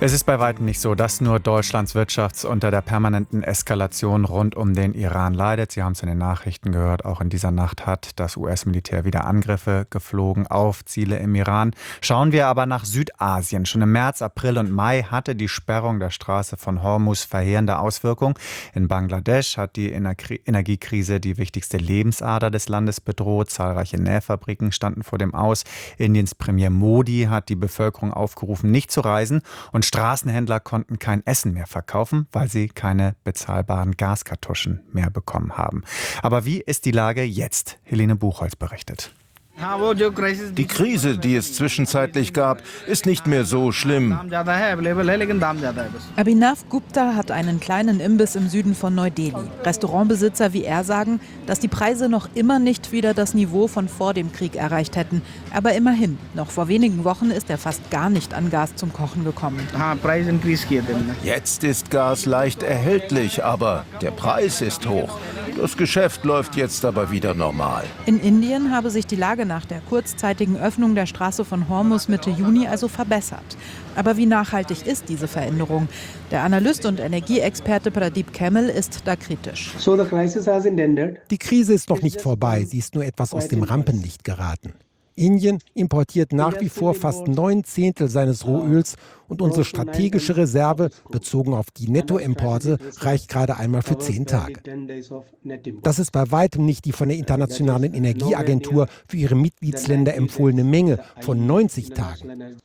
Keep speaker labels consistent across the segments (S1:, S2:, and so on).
S1: Es ist bei weitem nicht so, dass nur Deutschlands Wirtschaft unter der permanenten Eskalation rund um den Iran leidet. Sie haben es in den Nachrichten gehört, auch in dieser Nacht hat das US-Militär wieder Angriffe geflogen auf Ziele im Iran. Schauen wir aber nach Südasien. Schon im März, April und Mai hatte die Sperrung der Straße von Hormuz verheerende Auswirkungen. In Bangladesch hat die Energiekrise die wichtigste Lebensader des Landes bedroht. Zahlreiche Nähfabriken standen vor dem Aus. Indiens Premier Modi hat die Bevölkerung aufgerufen, nicht zu reisen. Und Straßenhändler konnten kein Essen mehr verkaufen, weil sie keine bezahlbaren Gaskartuschen mehr bekommen haben. Aber wie ist die Lage jetzt? Helene Buchholz berichtet.
S2: Die Krise, die es zwischenzeitlich gab, ist nicht mehr so schlimm.
S3: Abhinav Gupta hat einen kleinen Imbiss im Süden von Neu-Delhi. Restaurantbesitzer wie er sagen, dass die Preise noch immer nicht wieder das Niveau von vor dem Krieg erreicht hätten. Aber immerhin, noch vor wenigen Wochen ist er fast gar nicht an Gas zum Kochen gekommen.
S2: Jetzt ist Gas leicht erhältlich, aber der Preis ist hoch. Das Geschäft läuft jetzt aber wieder normal.
S3: In Indien habe sich die Lage nach der kurzzeitigen Öffnung der Straße von Hormuz Mitte Juni also verbessert. Aber wie nachhaltig ist diese Veränderung? Der Analyst und Energieexperte Pradeep Kemal ist da kritisch.
S4: Die Krise ist noch nicht vorbei, sie ist nur etwas aus dem Rampenlicht geraten. Indien importiert nach wie vor fast 9/10 seines Rohöls und unsere strategische Reserve, bezogen auf die Nettoimporte, reicht gerade einmal für 10 Tage. Das ist bei weitem nicht die von der Internationalen Energieagentur für ihre Mitgliedsländer empfohlene Menge von 90 Tagen.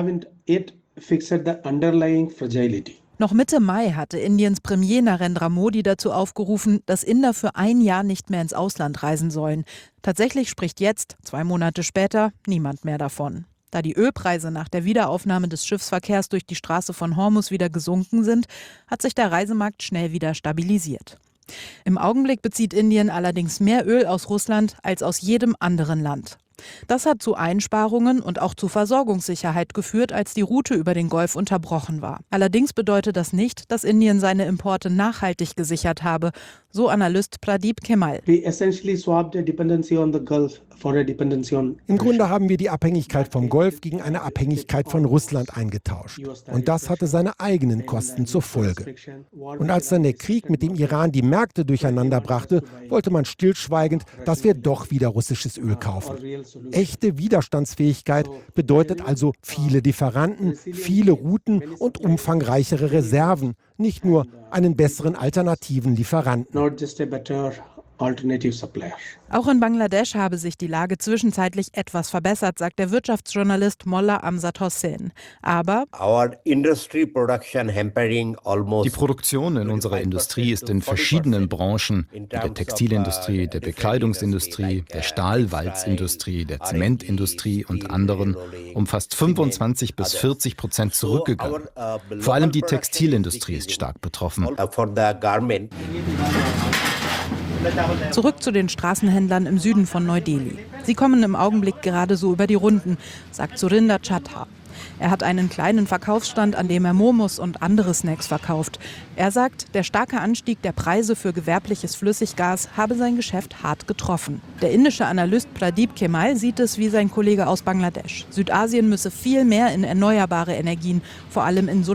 S3: Noch Mitte Mai hatte Indiens Premier Narendra Modi dazu aufgerufen, dass Inder für ein Jahr nicht mehr ins Ausland reisen sollen. Tatsächlich spricht jetzt, 2 Monate später, niemand mehr davon. Da die Ölpreise nach der Wiederaufnahme des Schiffsverkehrs durch die Straße von Hormuz wieder gesunken sind, hat sich der Reisemarkt schnell wieder stabilisiert. Im Augenblick bezieht Indien allerdings mehr Öl aus Russland als aus jedem anderen Land. Das hat zu Einsparungen und auch zu Versorgungssicherheit geführt, als die Route über den Golf unterbrochen war. Allerdings bedeutet das nicht, dass Indien seine Importe nachhaltig gesichert habe, so Analyst Pradeep Kemal.
S4: Im Grunde haben wir die Abhängigkeit vom Golf gegen eine Abhängigkeit von Russland eingetauscht. Und das hatte seine eigenen Kosten zur Folge. Und als dann der Krieg mit dem Iran die Märkte durcheinander brachte, wollte man stillschweigend, dass wir doch wieder russisches Öl kaufen. Echte Widerstandsfähigkeit bedeutet also viele Lieferanten, viele Routen und umfangreichere Reserven, nicht nur einen besseren alternativen Lieferanten.
S3: Auch in Bangladesch habe sich die Lage zwischenzeitlich etwas verbessert, sagt der Wirtschaftsjournalist Mollah Amjad Hossain. Aber
S5: die Produktion in unserer Industrie ist in verschiedenen Branchen, in der Textilindustrie, der Bekleidungsindustrie, der Stahlwalzindustrie, der Zementindustrie und anderen, um fast 25-40% zurückgegangen. Vor allem die Textilindustrie ist stark betroffen.
S3: Zurück zu den Straßenhändlern im Süden von Neu-Delhi. Sie kommen im Augenblick gerade so über die Runden, sagt Surinder Chatha. Er hat einen kleinen Verkaufsstand, an dem er Momos und andere Snacks verkauft. Er sagt, der starke Anstieg der Preise für gewerbliches Flüssiggas habe sein Geschäft hart getroffen. Der indische Analyst Pradeep Kemal sieht es wie sein Kollege aus Bangladesch. Südasien müsse viel mehr in erneuerbare Energien, vor allem in